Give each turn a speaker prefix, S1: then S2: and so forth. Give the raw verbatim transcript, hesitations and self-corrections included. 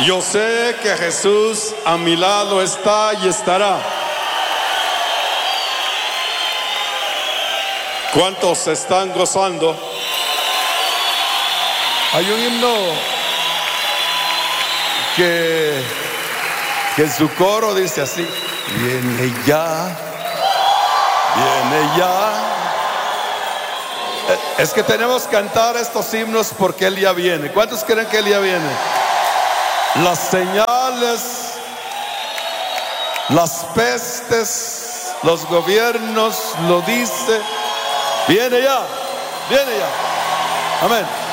S1: Yo sé que Jesús a mi lado está y estará. ¿Cuántos se están gozando?
S2: Hay un himno que, que en su coro dice así: viene ya, viene ya. Es que tenemos que cantar estos himnos porque Él ya viene. ¿Cuántos creen que Él ya viene? Las señales, las pestes, los gobiernos lo dicen. Viene ya, viene ya. Amén.